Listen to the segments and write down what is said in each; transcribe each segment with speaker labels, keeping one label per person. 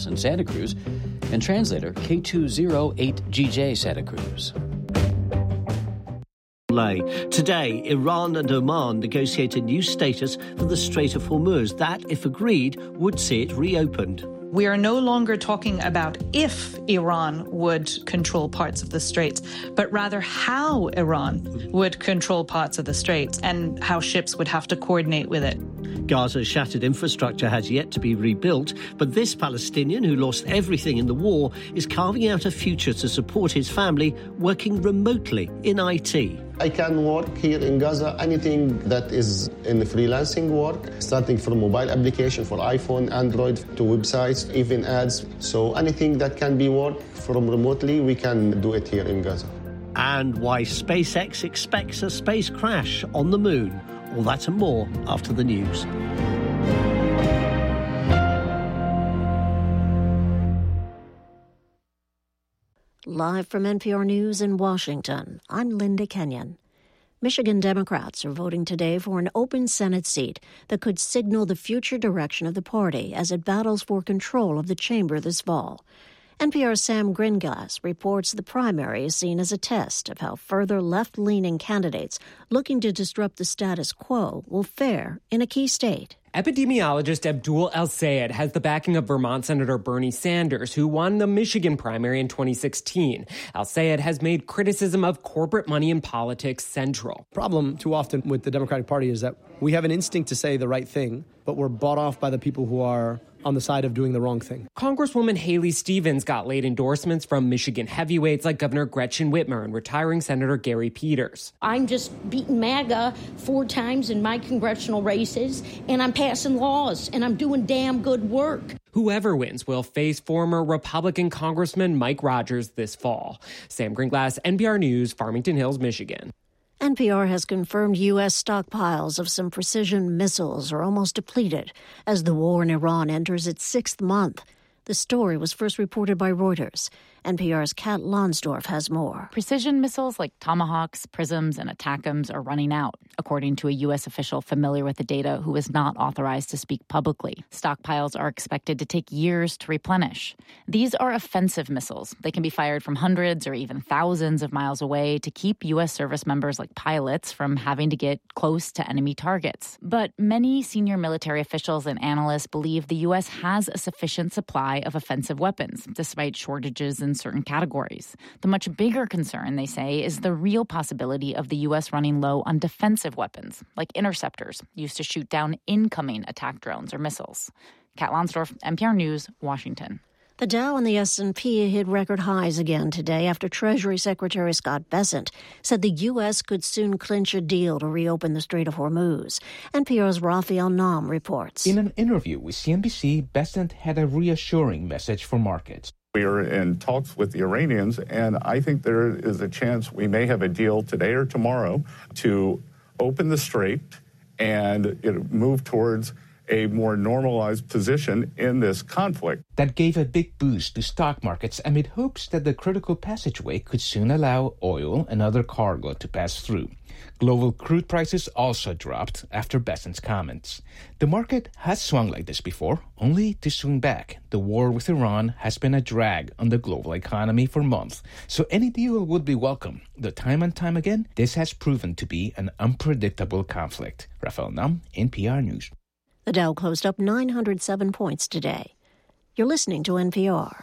Speaker 1: in Santa Cruz, and translator K208GJ Santa Cruz.
Speaker 2: Today, Iran and Oman negotiate a new status for the Strait of Hormuz that, if agreed, would see it reopened.
Speaker 3: We are no longer talking about if Iran would control parts of the Straits, but rather how Iran would control parts of the Straits and how ships would have to coordinate with it.
Speaker 2: Gaza's shattered infrastructure has yet to be rebuilt, but this Palestinian who lost everything in the war is carving out a future to support his family working remotely in IT.
Speaker 4: I can work here in Gaza, anything that is in freelancing work, starting from mobile application for iPhone, Android, to websites, even ads. So anything that can be worked from remotely, we can do it here in Gaza.
Speaker 2: And why SpaceX expects a space crash on the moon. All that and more after the news.
Speaker 5: Live from NPR News in Washington, I'm Linda Kenyon. Michigan Democrats are voting today for an open Senate seat that could signal the future direction of the party as it battles for control of the chamber this fall. NPR's Sam Gringlas reports the primary is seen as a test of how further left-leaning candidates looking to disrupt the status quo will fare in a key state.
Speaker 6: Epidemiologist Abdul El-Sayed has the backing of Vermont Senator Bernie Sanders, who won the Michigan primary in 2016. El-Sayed has made criticism of corporate money in politics central.
Speaker 7: Problem too often with the Democratic Party is that we have an instinct to say the right thing, but we're bought off by the people who are on the side of doing the wrong thing.
Speaker 6: Congresswoman Haley Stevens got late endorsements from Michigan heavyweights like Governor Gretchen Whitmer and retiring Senator Gary Peters.
Speaker 8: I'm just beating MAGA 4 times in my congressional races, and I'm passing laws, and I'm doing damn good work.
Speaker 6: Whoever wins will face former Republican Congressman Mike Rogers this fall. Sam Gringlas, NPR News, Farmington Hills, Michigan.
Speaker 5: NPR has confirmed U.S. stockpiles of some precision missiles are almost depleted as the war in Iran enters its 6th month. The story was first reported by Reuters. NPR's Kat Lonsdorf has more.
Speaker 9: Precision missiles like Tomahawks, Prisms, and ATACMS are running out, according to a U.S. official familiar with the data who is not authorized to speak publicly. Stockpiles are expected to take years to replenish. These are offensive missiles. They can be fired from hundreds or even thousands of miles away to keep U.S. service members like pilots from having to get close to enemy targets. But many senior military officials and analysts believe the U.S. has a sufficient supply of offensive weapons, despite shortages in certain categories. The much bigger concern, they say, is the real possibility of the U.S. running low on defensive weapons, like interceptors used to shoot down incoming attack drones or missiles. Kat Lonsdorf, NPR News, Washington.
Speaker 5: The Dow and the S&P hit record highs again today after Treasury Secretary Scott Bessent said the U.S. could soon clinch a deal to reopen the Strait of Hormuz. NPR's Raphael Nam reports.
Speaker 10: In an interview with CNBC, Bessent had a reassuring message for markets.
Speaker 11: We are in talks with the Iranians, and I think there is a chance we may have a deal today or tomorrow to open the strait and move towards a more normalized position in this conflict.
Speaker 10: That gave a big boost to stock markets amid hopes that the critical passageway could soon allow oil and other cargo to pass through. Global crude prices also dropped after Bessent's comments. The market has swung like this before, only to swing back. The war with Iran has been a drag on the global economy for months, so any deal would be welcome. Though time and time again, this has proven to be an unpredictable conflict. Raphael Nam, NPR News.
Speaker 5: The Dow closed up 907 points today. You're listening to NPR.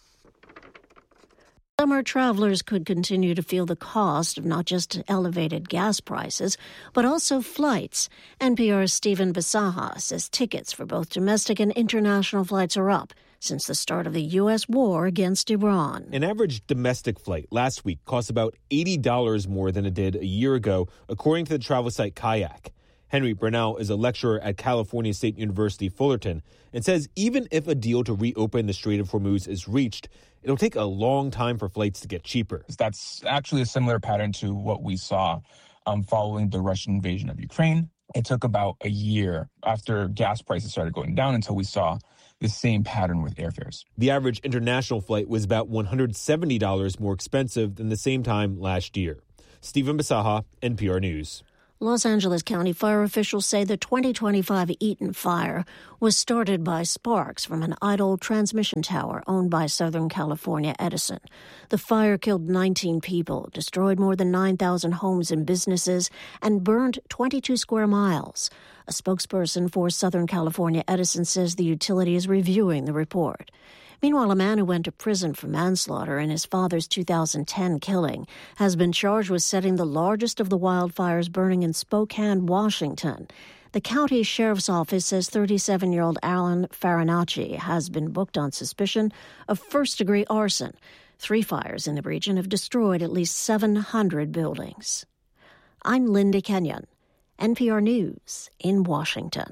Speaker 5: Summer travelers could continue to feel the cost of not just elevated gas prices, but also flights. NPR's Stephen Bisaha says tickets for both domestic and international flights are up since the start of the U.S. war against Iran.
Speaker 12: An average domestic flight last week cost about $80 more than it did a year ago, according to the travel site Kayak. Henry Burnell is a lecturer at California State University, Fullerton, and says even if a deal to reopen the Strait of Hormuz is reached, it'll take a long time for flights to get cheaper.
Speaker 13: That's actually a similar pattern to what we saw following the Russian invasion of Ukraine. It took about a year after gas prices started going down until we saw the same pattern with airfares.
Speaker 12: The average international flight was about $170 more expensive than the same time last year. Stephen Bisaha, NPR News.
Speaker 5: Los Angeles County fire officials say the 2025 Eaton fire was started by sparks from an idle transmission tower owned by Southern California Edison. The fire killed 19 people, destroyed more than 9,000 homes and businesses, and burned 22 square miles. A spokesperson for Southern California Edison says the utility is reviewing the report. Meanwhile, a man who went to prison for manslaughter in his father's 2010 killing has been charged with setting the largest of the wildfires burning in Spokane, Washington. The county sheriff's office says 37-year-old Alan Farinacci has been booked on suspicion of first-degree arson. 3 fires in the region have destroyed at least 700 buildings. I'm Linda Kenyon, NPR News in Washington.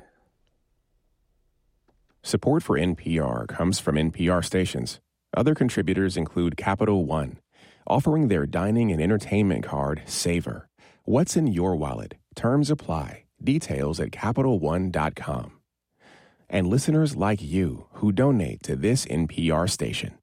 Speaker 14: Support for NPR comes from NPR stations. Other contributors include Capital One, offering their dining and entertainment card, Savor. What's in your wallet? Terms apply. Details at CapitalOne.com. And listeners like you who donate to this NPR station.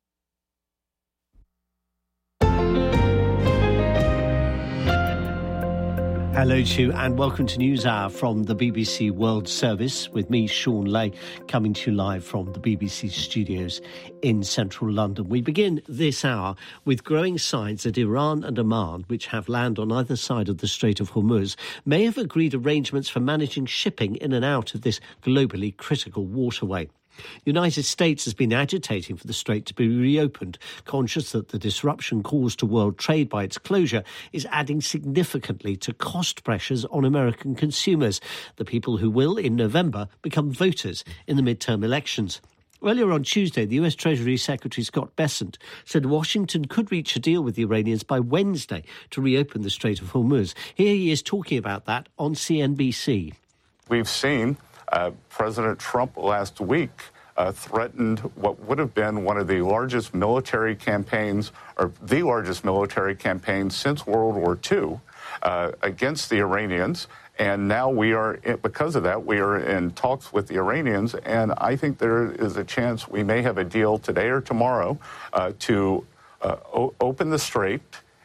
Speaker 2: Hello to you and welcome to NewsHour from the BBC World Service with me, Sean Lay, coming to you live from the BBC studios in central London. We begin this hour with growing signs that Iran and Oman, which have land on either side of the Strait of Hormuz, may have agreed arrangements for managing shipping in and out of this globally critical waterway. The United States has been agitating for the strait to be reopened, conscious that the disruption caused to world trade by its closure is adding significantly to cost pressures on American consumers, the people who will, in November, become voters in the midterm elections. Earlier on Tuesday, the US Treasury Secretary Scott Bessent said Washington could reach a deal with the Iranians by Wednesday to reopen the Strait of Hormuz. Here he is talking about that on CNBC.
Speaker 11: We've seen President Trump last week threatened what would have been one of the largest military campaigns, or the largest military campaign since World War II, against the Iranians. And now because of that, we are in talks with the Iranians. And I think there is a chance we may have a deal today or tomorrow to open the strait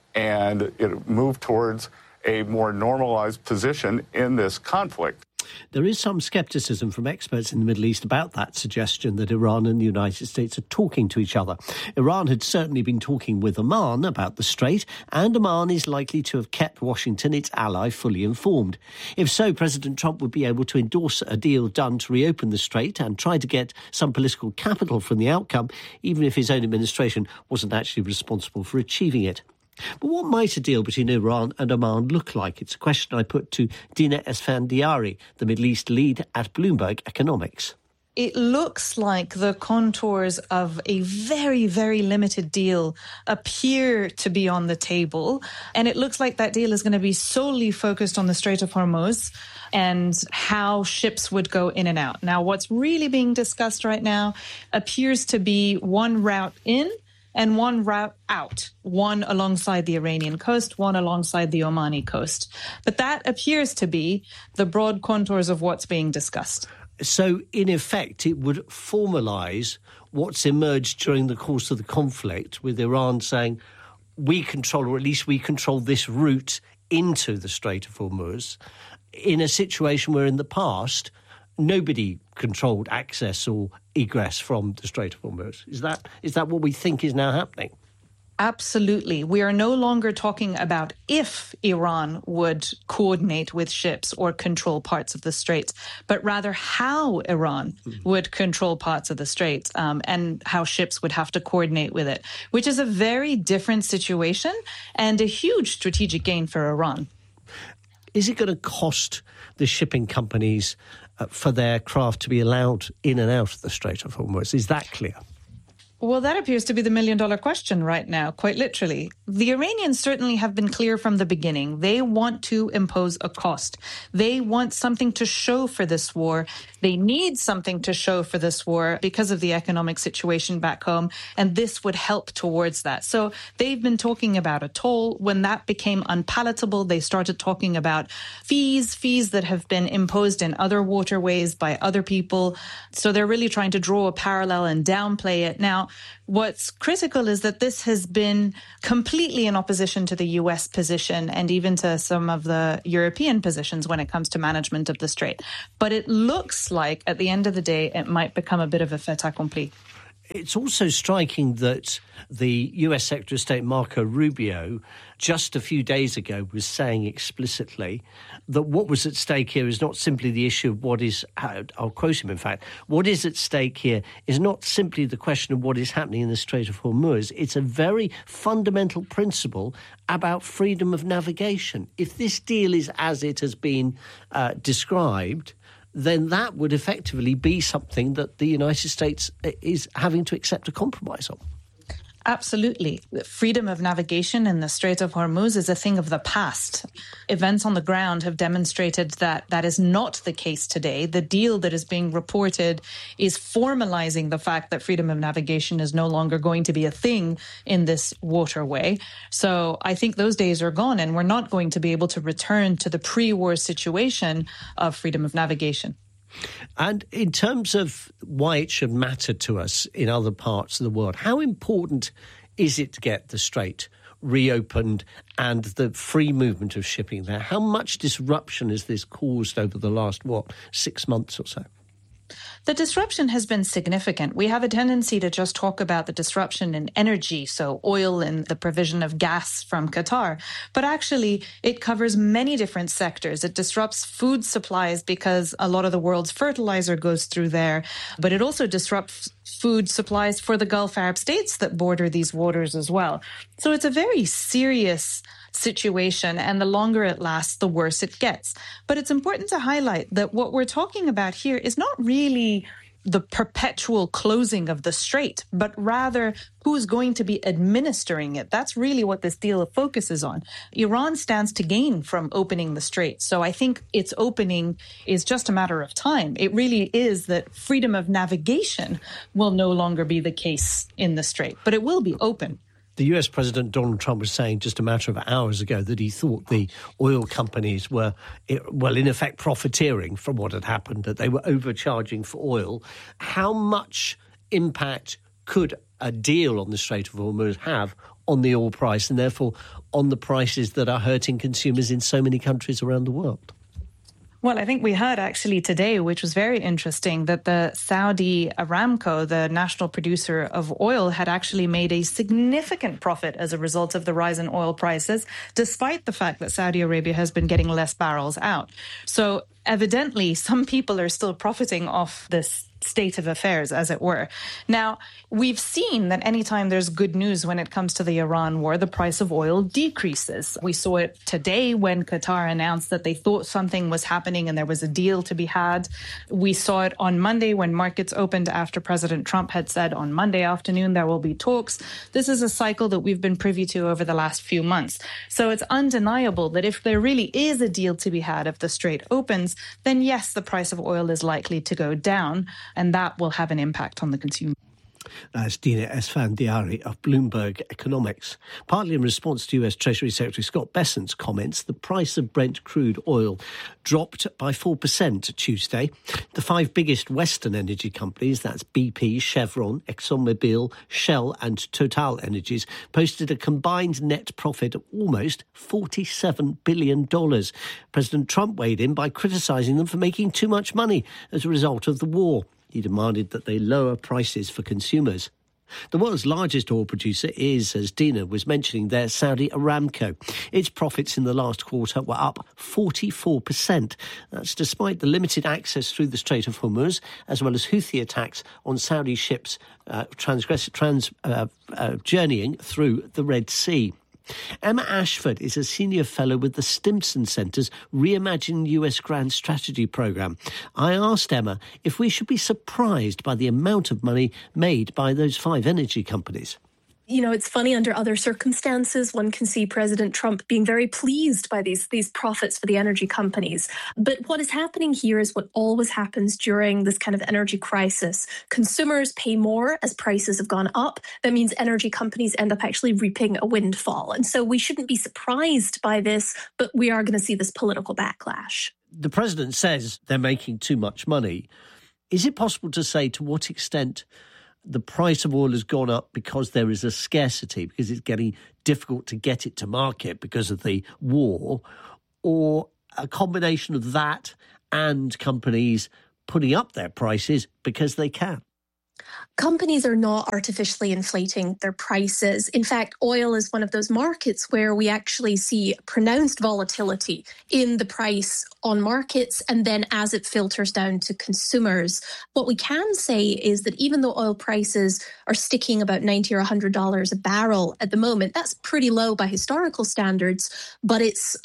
Speaker 11: and move towards a more normalized position in this conflict.
Speaker 2: There is some scepticism from experts in the Middle East about that suggestion that Iran and the United States are talking to each other. Iran had certainly been talking with Oman about the strait, and Oman is likely to have kept Washington, its ally, fully informed. If so, President Trump would be able to endorse a deal done to reopen the strait and try to get some political capital from the outcome, even if his own administration wasn't actually responsible for achieving it. But what might a deal between Iran and Oman look like? It's a question I put to Dina Esfandiari, the Middle East lead at Bloomberg Economics.
Speaker 3: It looks like the contours of a very, very limited deal appear to be on the table. And it looks like that deal is going to be solely focused on the Strait of Hormuz and how ships would go in and out. Now, what's really being discussed right now appears to be one route in and one route out, one alongside the Iranian coast, one alongside the Omani coast. But that appears to be the broad contours of what's being discussed.
Speaker 2: So, in effect, it would formalise what's emerged during the course of the conflict, with Iran saying, we control, or at least we control this route into the Strait of Hormuz, in a situation where in the past nobody controlled access or egress from the Strait of Hormuz. Is that what we think is now happening?
Speaker 3: Absolutely. We are no longer talking about if Iran would coordinate with ships or control parts of the straits, but rather how Iran would control parts of the straits and how ships would have to coordinate with it, which is a very different situation and a huge strategic gain for Iran.
Speaker 2: Is it going to cost the shipping companies for their craft to be allowed in and out of the Strait of Hormuz? Is that clear?
Speaker 3: Well, that appears to be the million-dollar question right now, quite literally. The Iranians certainly have been clear from the beginning. They want to impose a cost. They want something to show for this war. They need something to show for this war because of the economic situation back home, and this would help towards that. So they've been talking about a toll. When that became unpalatable, they started talking about fees that have been imposed in other waterways by other people. So they're really trying to draw a parallel and downplay it. Now, what's critical is that this has been completely in opposition to the US position and even to some of the European positions when it comes to management of the strait. But it looks like at the end of the day, it might become a bit of a fait accompli.
Speaker 2: It's also striking that the US Secretary of State Marco Rubio just a few days ago was saying explicitly that what was at stake here is not simply the issue of what is, I'll quote him in fact, what is at stake here is not simply the question of what is happening in the Strait of Hormuz. It's a very fundamental principle about freedom of navigation. If this deal is as it has been described, then that would effectively be something that the United States is having to accept a compromise on.
Speaker 3: Absolutely. Freedom of navigation in the Strait of Hormuz is a thing of the past. Events on the ground have demonstrated that that is not the case today. The deal that is being reported is formalizing the fact that freedom of navigation is no longer going to be a thing in this waterway. So I think those days are gone, and we're not going to be able to return to the pre-war situation of freedom of navigation.
Speaker 2: And in terms of why it should matter to us in other parts of the world, how important is it to get the strait reopened and the free movement of shipping there? How much disruption has this caused over the last, 6 months or so?
Speaker 3: The disruption has been significant. We have a tendency to just talk about the disruption in energy, so oil and the provision of gas from Qatar. But actually, it covers many different sectors. It disrupts food supplies because a lot of the world's fertilizer goes through there. But it also disrupts food supplies for the Gulf Arab states that border these waters as well. So it's a very serious situation, and the longer it lasts, the worse it gets. But it's important to highlight that what we're talking about here is not really the perpetual closing of the strait, but rather who's going to be administering it. That's really what this deal focuses on. Iran stands to gain from opening the strait. So I think its opening is just a matter of time. It really is that freedom of navigation will no longer be the case in the strait, but it will be open.
Speaker 2: The US President Donald Trump was saying just a matter of hours ago that he thought the oil companies were, in effect, profiteering from what had happened, that they were overcharging for oil. How much impact could a deal on the Strait of Hormuz have on the oil price and therefore on the prices that are hurting consumers in so many countries around the world?
Speaker 3: Well, I think we heard actually today, which was very interesting, that the Saudi Aramco, the national producer of oil, had actually made a significant profit as a result of the rise in oil prices, despite the fact that Saudi Arabia has been getting less barrels out. So evidently, some people are still profiting off this state of affairs, as it were. Now, we've seen that anytime there's good news when it comes to the Iran war, the price of oil decreases. We saw it today when Qatar announced that they thought something was happening and there was a deal to be had. We saw it on Monday when markets opened after President Trump had said on Monday afternoon there will be talks. This is a cycle that we've been privy to over the last few months. So it's undeniable that if there really is a deal to be had, if the strait opens, then yes, the price of oil is likely to go down, and that will have an impact on the consumer.
Speaker 2: That's Dina Esfandiari of Bloomberg Economics. Partly in response to US Treasury Secretary Scott Bessent's comments, the price of Brent crude oil dropped by 4% Tuesday. The five biggest Western energy companies, that's BP, Chevron, ExxonMobil, Shell and Total Energies, posted a combined net profit of almost $47 billion. President Trump weighed in by criticising them for making too much money as a result of the war. He demanded that they lower prices for consumers. The world's largest oil producer is, as Dina was mentioning there, Saudi Aramco. Its profits in the last quarter were up 44%. That's despite the limited access through the Strait of Hormuz, as well as Houthi attacks on Saudi ships journeying through the Red Sea. Emma Ashford is a senior fellow with the Stimson Centre's Reimagine US Grand Strategy programme. I asked Emma if we should be surprised by the amount of money made by those five energy companies.
Speaker 15: It's funny, under other circumstances, one can see President Trump being very pleased by these profits for the energy companies. But what is happening here is what always happens during this kind of energy crisis. Consumers pay more as prices have gone up. That means energy companies end up actually reaping a windfall. And so we shouldn't be surprised by this, but we are going to see this political backlash.
Speaker 2: The president says they're making too much money. Is it possible to say to what extent the price of oil has gone up because there is a scarcity, because it's getting difficult to get it to market because of the war, or a combination of that and companies putting up their prices because they can?
Speaker 15: Companies are not artificially inflating their prices. In fact, oil is one of those markets where we actually see pronounced volatility in the price on markets, and then as it filters down to consumers. What we can say is that even though oil prices are sticking about $90 or $100 a barrel at the moment, that's pretty low by historical standards, but it's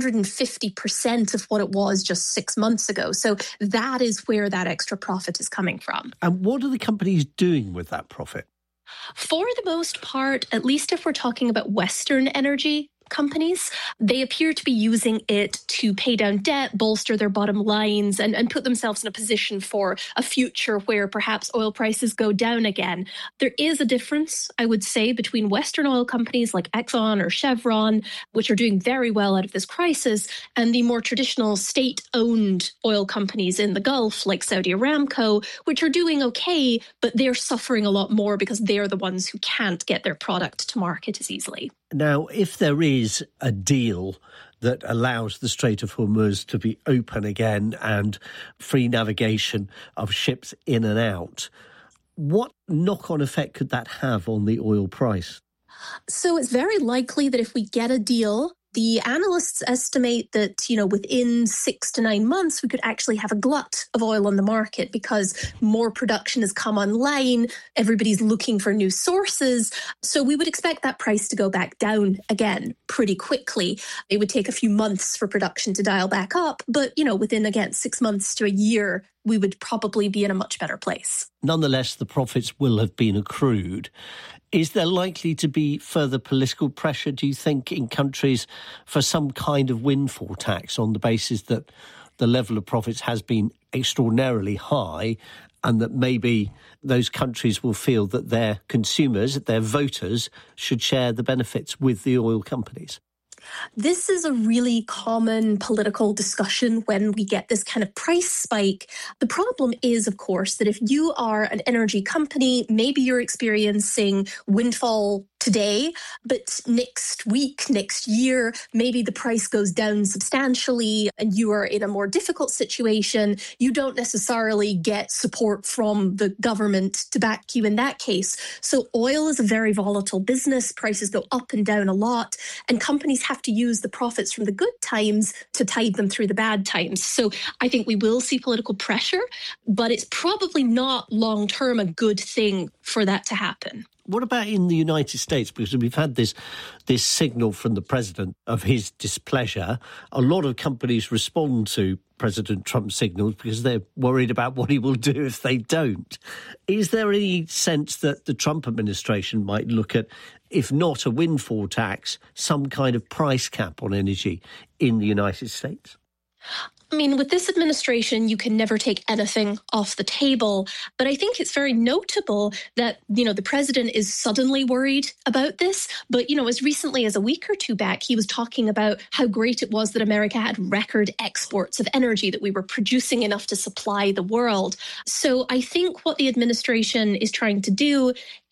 Speaker 15: 150% of what it was just 6 months ago. So that is where that extra profit is coming from.
Speaker 2: And what are the companies doing with that profit?
Speaker 15: For the most part, at least if we're talking about Western energy companies, they appear to be using it to pay down debt, bolster their bottom lines, and put themselves in a position for a future where perhaps oil prices go down again. There is a difference, I would say, between Western oil companies like Exxon or Chevron, which are doing very well out of this crisis, and the more traditional state-owned oil companies in the Gulf, like Saudi Aramco, which are doing okay, but they're suffering a lot more because they're the ones who can't get their product to market as easily.
Speaker 2: Now, if there is a deal that allows the Strait of Hormuz to be open again and free navigation of ships in and out, what knock-on effect could that have on the oil price?
Speaker 15: So it's very likely that if we get a deal, the analysts estimate that, within 6 to 9 months, we could actually have a glut of oil on the market because more production has come online. Everybody's looking for new sources. So we would expect that price to go back down again pretty quickly. It would take a few months for production to dial back up. But, within, again, 6 months to a year, we would probably be in a much better place.
Speaker 2: Nonetheless, the profits will have been accrued. Is there likely to be further political pressure, do you think, in countries for some kind of windfall tax on the basis that the level of profits has been extraordinarily high and that maybe those countries will feel that their consumers, their voters, should share the benefits with the oil companies?
Speaker 15: This is a really common political discussion when we get this kind of price spike. The problem is, of course, that if you are an energy company, maybe you're experiencing windfall today, but next week, next year, maybe the price goes down substantially and you are in a more difficult situation. You don't necessarily get support from the government to back you in that case. So oil is a very volatile business. Prices go up and down a lot, and companies have to use the profits from the good times to tide them through the bad times. So I think we will see political pressure, but it's probably not long-term a good thing for that to happen.
Speaker 2: What about in the United States? Because we've had this signal from the president of his displeasure. A lot of companies respond to President Trump's signals because they're worried about what he will do if they don't. Is there any sense that the Trump administration might look at, if not a windfall tax, some kind of price cap on energy in the United States?
Speaker 15: I mean, with this administration, you can never take anything off the table. But I think it's very notable that, the president is suddenly worried about this. But, as recently as a week or two back, he was talking about how great it was that America had record exports of energy, that we were producing enough to supply the world. So I think what the administration is trying to do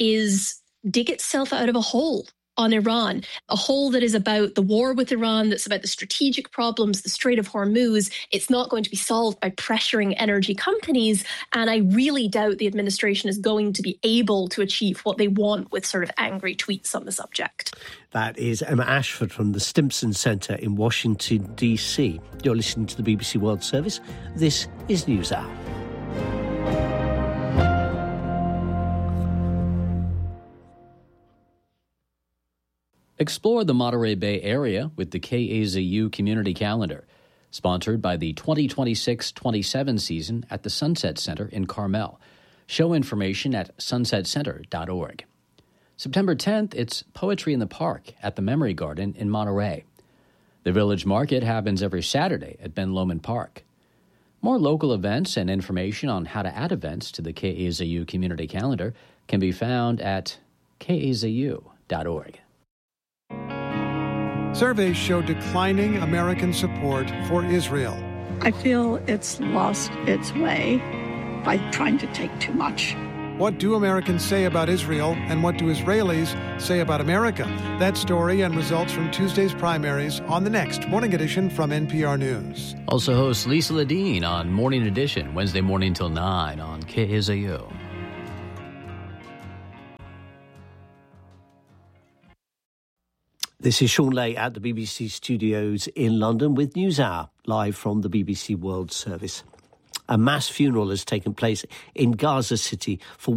Speaker 15: is dig itself out of a hole on Iran, a hole that is about the war with Iran, that's about the strategic problems, the Strait of Hormuz. It's not going to be solved by pressuring energy companies. And I really doubt the administration is going to be able to achieve what they want with sort of angry tweets on the subject.
Speaker 2: That is Emma Ashford from the Stimson Centre in Washington, D.C. You're listening to the BBC World Service. This is NewsHour.
Speaker 1: Explore the Monterey Bay area with the KAZU Community Calendar, sponsored by the 2026-27 season at the Sunset Center in Carmel. Show information at sunsetcenter.org. September 10th, it's Poetry in the Park at the Memory Garden in Monterey. The Village Market happens every Saturday at Ben Lomond Park. More local events and information on how to add events to the KAZU community calendar can be found at kazu.org.
Speaker 16: Surveys show declining American support for Israel.
Speaker 17: I feel it's lost its way by trying to take too much.
Speaker 16: What do Americans say about Israel, and what do Israelis say about America? That story and results from Tuesday's primaries on the next Morning Edition from NPR News.
Speaker 1: Also hosts Lisa Ladine on Morning Edition, Wednesday morning till 9 on KAZU.
Speaker 2: This is Sean Lay at the BBC studios in London with NewsHour, live from the BBC World Service. A mass funeral has taken place in Gaza City for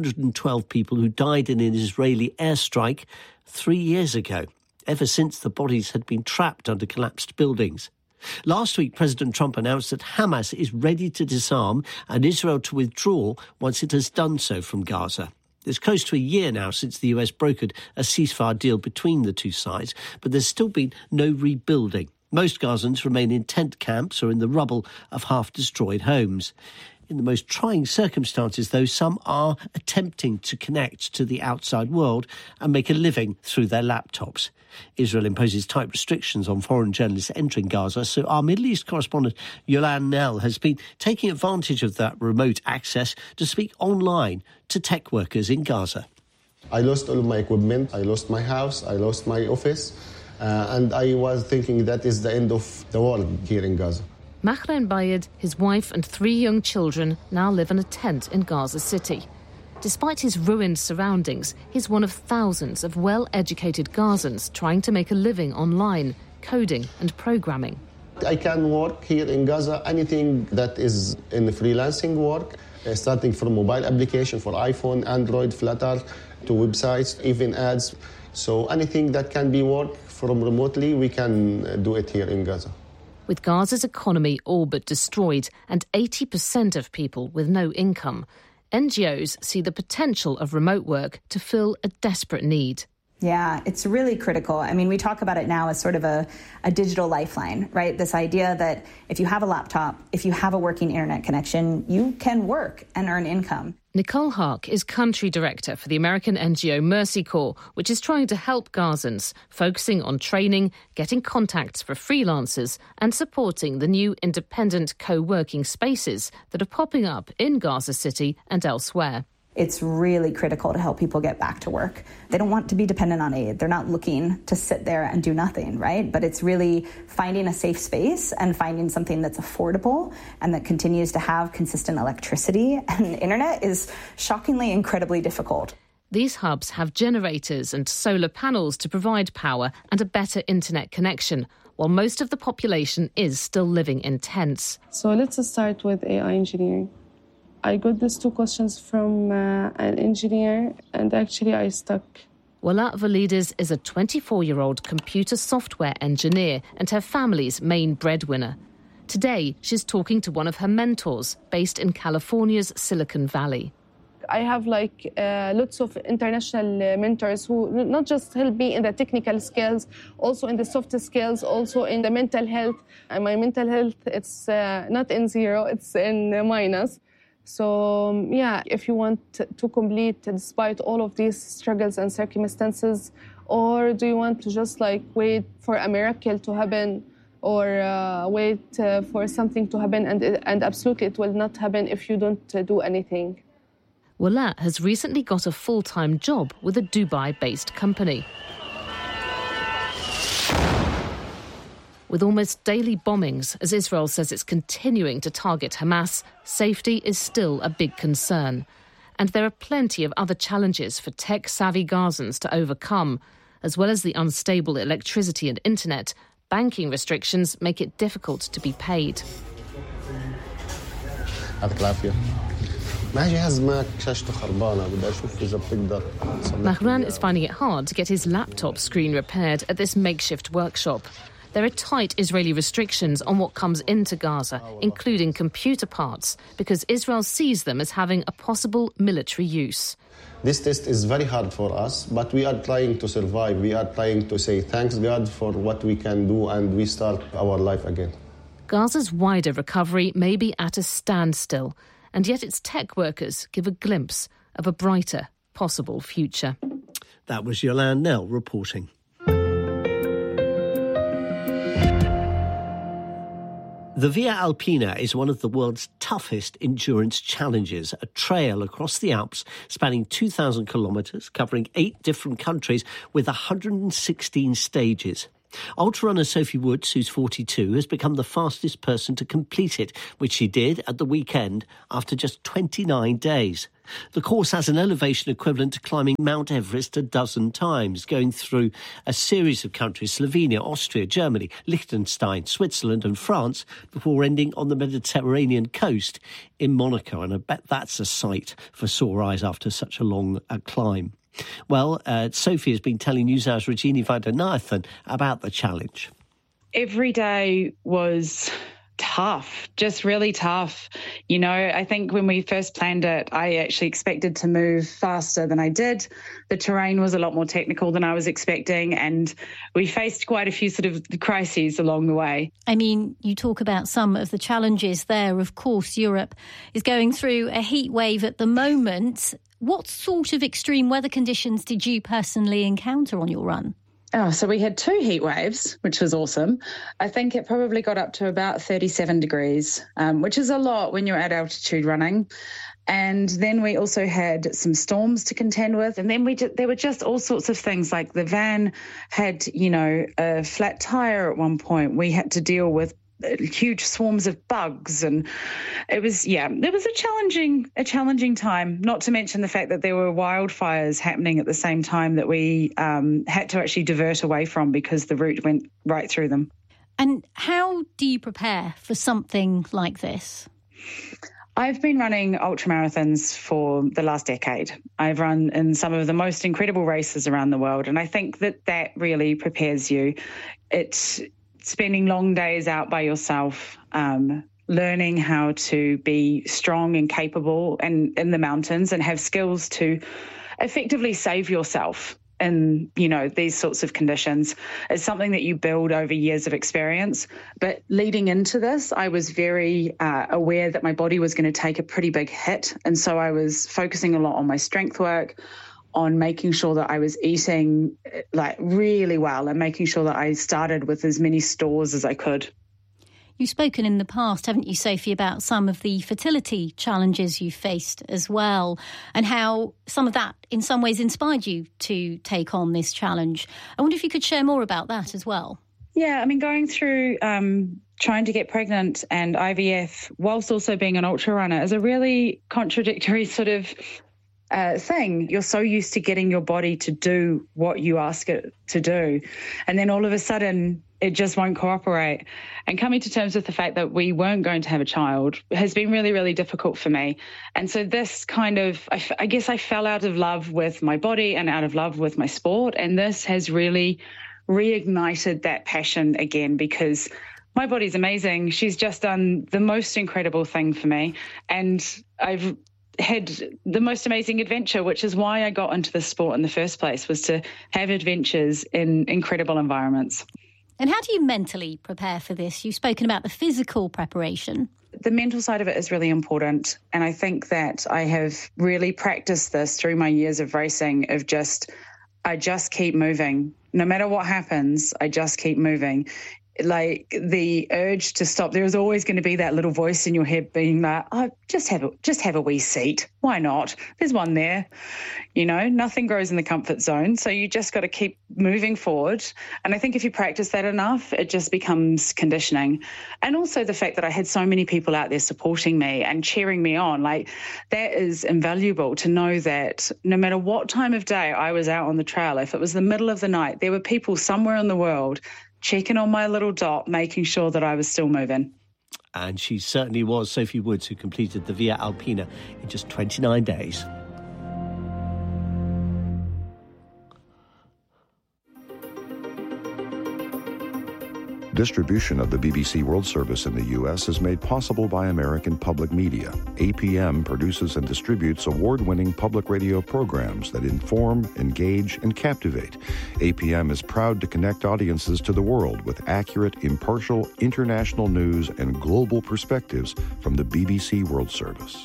Speaker 2: 112 people who died in an Israeli airstrike 3 years ago, ever since the bodies had been trapped under collapsed buildings. Last week, President Trump announced that Hamas is ready to disarm and Israel to withdraw once it has done so from Gaza. It's close to a year now since the US brokered a ceasefire deal between the two sides, but there's still been no rebuilding. Most Gazans remain in tent camps or in the rubble of half-destroyed homes. In the most trying circumstances, though, some are attempting to connect to the outside world and make a living through their laptops. Israel imposes tight restrictions on foreign journalists entering Gaza, so our Middle East correspondent Yolan Nell has been taking advantage of that remote access to speak online to tech workers in Gaza.
Speaker 4: I lost all of my equipment, I lost my house, I lost my office, and I was thinking that is the end of the world here in Gaza.
Speaker 18: Mahren Bayed, his wife and 3 young children now live in a tent in Gaza City. Despite his ruined surroundings, he's one of thousands of well-educated Gazans trying to make a living online, coding and programming.
Speaker 4: I can work here in Gaza, anything that is in the freelancing work, starting from mobile application for iPhone, Android, Flutter, to websites, even ads. So anything that can be worked from remotely, we can do it here in Gaza.
Speaker 18: With Gaza's economy all but destroyed and 80% of people with no income, NGOs see the potential of remote work to fill a desperate need.
Speaker 19: Yeah, it's really critical. I mean, we talk about it now as sort of a digital lifeline, right? This idea that if you have a laptop, if you have a working internet connection, you can work and earn income.
Speaker 18: Nicole Hark is country director for the American NGO Mercy Corps, which is trying to help Gazans, focusing on training, getting contacts for freelancers and supporting the new independent co-working spaces that are popping up in Gaza City and elsewhere.
Speaker 19: It's really critical to help people get back to work. They don't want to be dependent on aid. They're not looking to sit there and do nothing, right? But it's really finding a safe space and finding something that's affordable and that continues to have consistent electricity. And internet is shockingly incredibly difficult.
Speaker 18: These hubs have generators and solar panels to provide power and a better internet connection, while most of the population is still living in tents.
Speaker 20: So let's start with AI engineering. I got these 2 questions from an engineer, and actually I stuck.
Speaker 18: Wala Valides is a 24-year-old computer software engineer and her family's main breadwinner. Today, she's talking to one of her mentors based in California's Silicon Valley.
Speaker 20: I have lots of international mentors who not just help me in the technical skills, also in the soft skills, also in the mental health. And my mental health, it's not in zero, it's in minus. So, if you want to complete despite all of these struggles and circumstances, or do you want to just wait for a miracle to happen or wait for something to happen and absolutely it will not happen if you don't do anything.
Speaker 18: Wala has recently got a full-time job with a Dubai-based company. With almost daily bombings, as Israel says it's continuing to target Hamas, safety is still a big concern. And there are plenty of other challenges for tech-savvy Gazans to overcome. As well as the unstable electricity and internet, banking restrictions make it difficult to be paid. Mahren is finding it hard to get his laptop screen repaired at this makeshift workshop. There are tight Israeli restrictions on what comes into Gaza, including computer parts, because Israel sees them as having a possible military use.
Speaker 4: This test is very hard for us, but we are trying to survive. We are trying to say thanks God for what we can do, and we start our life again.
Speaker 18: Gaza's wider recovery may be at a standstill, and yet its tech workers give a glimpse of a brighter possible future.
Speaker 2: That was Yolande Knell reporting. The Via Alpina is one of the world's toughest endurance challenges, a trail across the Alps spanning 2,000 kilometres, covering 8 different countries with 116 stages. Ultrarunner Sophie Woods, who's 42, has become the fastest person to complete it, which she did at the weekend after just 29 days. The course has an elevation equivalent to climbing Mount Everest a dozen times, going through a series of countries, Slovenia, Austria, Germany, Liechtenstein, Switzerland and France, before ending on the Mediterranean coast in Monaco. And I bet that's a sight for sore eyes after such a long climb. Well, Sophie has been telling NewsHour's Regina Vaidyanathan about the challenge.
Speaker 21: Every day was tough, just really tough. You know, I think when we first planned it, I actually expected to move faster than I did. The terrain was a lot more technical than I was expecting, and we faced quite a few sort of crises along the way.
Speaker 22: I mean, you talk about some of the challenges there. Of course, Europe is going through a heat wave at the moment. What sort of extreme weather conditions did you personally encounter on your run?
Speaker 21: Oh, so we had 2 heat waves, which was awesome. I think it probably got up to about 37 degrees, which is a lot when you're at altitude running. And then we also had some storms to contend with. And then there were just all sorts of things, like the van had, a flat tire at one point. We had to deal with huge swarms of bugs, and it was a challenging time, not to mention the fact that there were wildfires happening at the same time that we had to actually divert away from because the route went right through them.
Speaker 22: And how do you prepare for something like this?
Speaker 21: I've been running ultramarathons for the last decade. I've run in some of the most incredible races around the world, and I think that really prepares you. It's spending long days out by yourself, learning how to be strong and capable and in the mountains and have skills to effectively save yourself in, these sorts of conditions. It's something that you build over years of experience. But leading into this, I was very aware that my body was going to take a pretty big hit. And so I was focusing a lot on my strength work, on making sure that I was eating really well and making sure that I started with as many stores as I could.
Speaker 22: You've spoken in the past, haven't you, Sophie, about some of the fertility challenges you faced as well, and how some of that in some ways inspired you to take on this challenge. I wonder if you could share more about that as well.
Speaker 21: Yeah, I mean, going through trying to get pregnant and IVF whilst also being an ultra runner is a really contradictory sort of thing. You're so used to getting your body to do what you ask it to do, and then all of a sudden it just won't cooperate. And coming to terms with the fact that we weren't going to have a child has been really, really difficult for me. And so this kind of, I guess I fell out of love with my body and out of love with my sport, and this has really reignited that passion again, because my body's amazing. She's just done the most incredible thing for me, and I've had the most amazing adventure, which is why I got into this sport in the first place, was to have adventures in incredible environments.
Speaker 22: And how do you mentally prepare for this? You've spoken about the physical preparation.
Speaker 21: The mental side of it is really important. And I think that I have really practiced this through my years of racing, of I just keep moving. No matter what happens, I just keep moving. Like the urge to stop, there is always going to be that little voice in your head being like, oh, just have a wee seat. Why not? There's one there. Nothing grows in the comfort zone. So you just got to keep moving forward. And I think if you practice that enough, it just becomes conditioning. And also the fact that I had so many people out there supporting me and cheering me on, that is invaluable, to know that no matter what time of day I was out on the trail, if it was the middle of the night, there were people somewhere in the world checking on my little dot, making sure that I was still moving.
Speaker 2: And she certainly was, Sophie Woods, who completed the Via Alpina in just 29 days.
Speaker 7: Distribution of the BBC World Service in the U.S. is made possible by American Public Media. APM produces and distributes award-winning public radio programs that inform, engage, and captivate. APM is proud to connect audiences to the world with accurate, impartial, international news and global perspectives from the BBC World Service.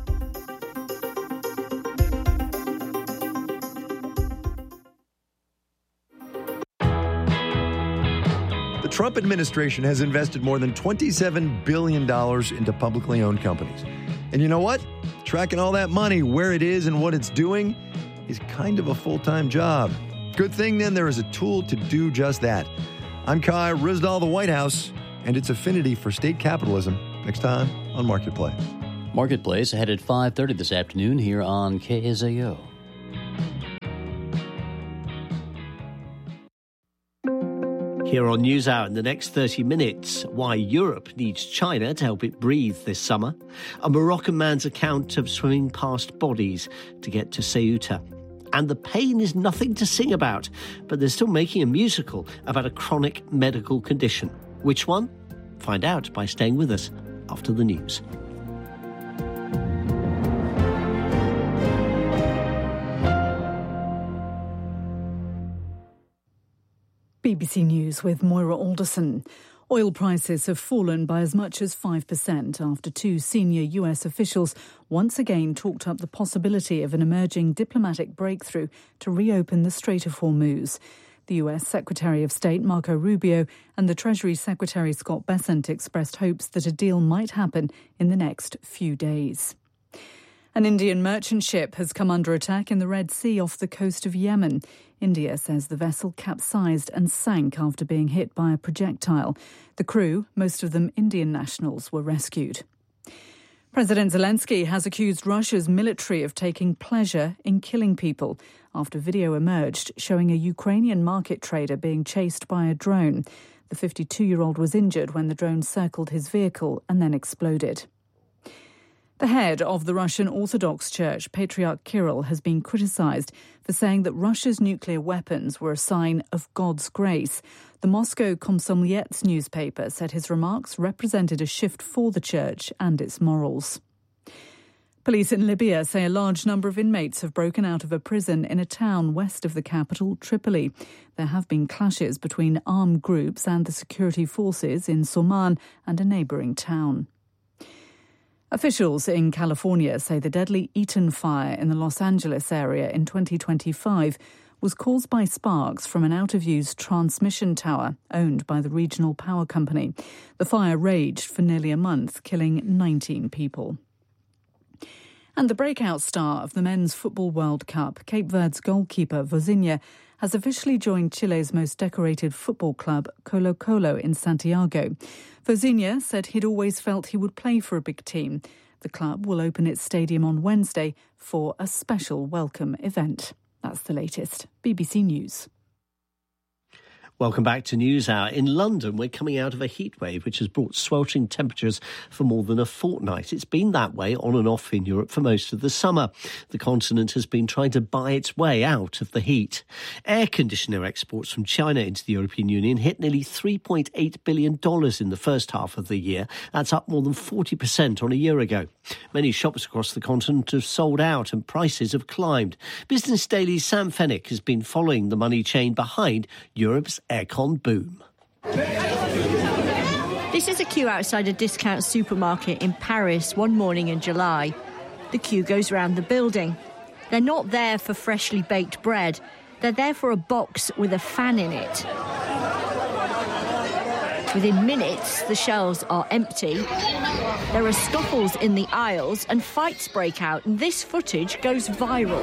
Speaker 8: The Trump administration has invested more than $27 billion into publicly owned companies. And you know what? Tracking all that money, where it is and what it's doing is kind of a full-time job. Good thing then there is a tool to do just that. I'm Kai Ryssdal, the White House, and its affinity for state capitalism. Next time on Marketplace.
Speaker 1: Marketplace ahead at 5:30 this afternoon here on KSAO.
Speaker 2: Here on NewsHour in the next 30 minutes, why Europe needs China to help it breathe this summer, a Moroccan man's account of swimming past bodies to get to Ceuta. And the pain is nothing to sing about, but they're still making a musical about a chronic medical condition. Which one? Find out by staying with us after the news.
Speaker 23: BBC News with Moira Alderson. Oil prices have fallen by as much as 5% after two senior US officials once again talked up the possibility of an emerging diplomatic breakthrough to reopen the Strait of Hormuz. The US Secretary of State Marco Rubio and the Treasury Secretary Scott Bessent expressed hopes that a deal might happen in the next few days. An Indian merchant ship has come under attack in the Red Sea off the coast of Yemen. India says the vessel capsized and sank after being hit by a projectile. The crew, most of them Indian nationals, were rescued. President Zelensky has accused Russia's military of taking pleasure in killing people after video emerged showing a Ukrainian market trader being chased by a drone. The 52-year-old was injured when the drone circled his vehicle and then exploded. The head of the Russian Orthodox Church, Patriarch Kirill, has been criticised for saying that Russia's nuclear weapons were a sign of God's grace. The Moscow Komsomolets newspaper said his remarks represented a shift for the church and its morals. Police in Libya say a large number of inmates have broken out of a prison in a town west of the capital, Tripoli. There have been clashes between armed groups and the security forces in Soman and a neighbouring town. Officials in California say the deadly Eaton fire in the Los Angeles area in 2025 was caused by sparks from an out-of-use transmission tower owned by the regional power company. The fire raged for nearly a month, killing 19 people. And the breakout star of the Men's Football World Cup, Cape Verde's goalkeeper Vozinha, has officially joined Chile's most decorated football club, Colo-Colo, in Santiago. Vozinha said he'd always felt he would play for a big team. The club will open its stadium on Wednesday for a special welcome event. That's the latest. BBC News.
Speaker 2: Welcome back to NewsHour. In London, we're coming out of a heatwave which has brought sweltering temperatures for more than a fortnight. It's been that way on and off in Europe for most of the summer. The continent has been trying to buy its way out of the heat. Air conditioner exports from China into the European Union hit nearly $3.8 billion in the first half of the year. That's up more than 40% on a year ago. Many shops across the continent have sold out and prices have climbed. Business Daily's Sam Fennick has been following the money chain behind Europe's aircon boom.
Speaker 24: This is a queue outside a discount supermarket in Paris one morning in July. The queue goes round the building. They're not there for freshly baked bread. They're there for a box with a fan in it. Within minutes, the shelves are empty. There are scuffles in the aisles and fights break out, and this footage goes viral.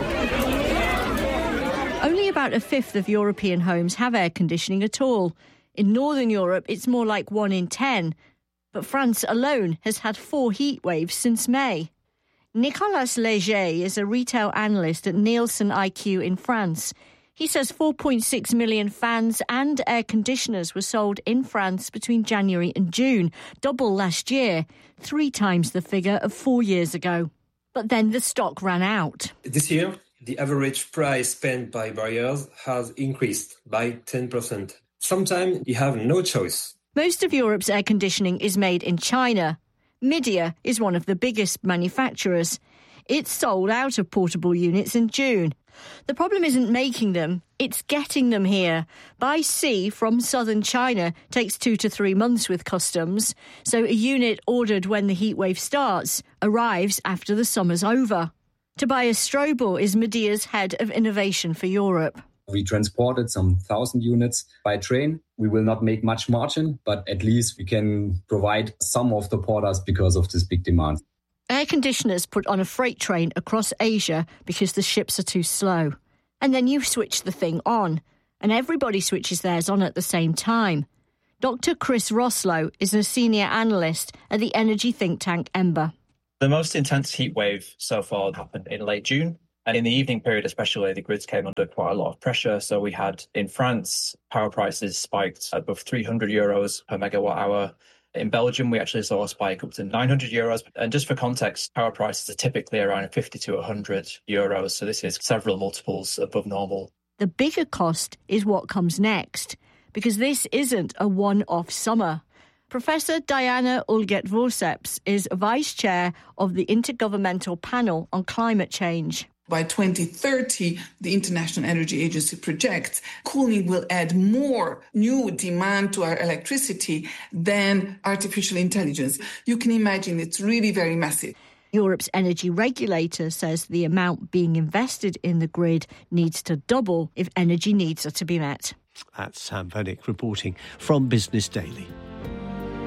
Speaker 24: Only about a fifth of European homes have air conditioning at all. In Northern Europe, it's more like 1 in 10. But France alone has had 4 heat waves since May. Nicolas Léger is a retail analyst at Nielsen IQ in France. He says 4.6 million fans and air conditioners were sold in France between January and June, double last year, 3 times the figure of 4 years ago. But then the stock ran out.
Speaker 25: This year, the average price spent by buyers has increased by 10%. Sometimes you have no choice.
Speaker 24: Most of Europe's air conditioning is made in China. Midea is one of the biggest manufacturers. It sold out of portable units in June. The problem isn't making them, it's getting them here. By sea from southern China takes 2 to 3 months with customs, so a unit ordered when the heatwave starts arrives after the summer's over. Tobias Strobel is Midea's head of innovation for Europe.
Speaker 6: We transported some 1,000 units by train. We will not make much margin, but at least we can provide some of the porters because of this big demand.
Speaker 24: Air conditioners put on a freight train across Asia because the ships are too slow. And then you switch the thing on, and everybody switches theirs on at the same time. Dr. Chris Roslow is a senior analyst at the energy think tank Ember.
Speaker 9: The most intense heat wave so far happened in late June. And in the evening period especially, the grids came under quite a lot of pressure. So we had, in France, power prices spiked above 300 euros per megawatt hour. In Belgium, we actually saw a spike up to 900 euros. And just for context, power prices are typically around 50 to 100 euros. So this is several multiples above normal.
Speaker 24: The bigger cost is what comes next, because this isn't a one-off summer. Professor Diana Ulget-Vorceps is vice chair of the Intergovernmental Panel on Climate Change.
Speaker 10: By 2030, the International Energy Agency projects cooling will add more new demand to our electricity than artificial intelligence. You can imagine it's really very massive.
Speaker 24: Europe's energy regulator says the amount being invested in the grid needs to double if energy needs are to be met.
Speaker 2: That's Sam Vanek reporting from Business Daily.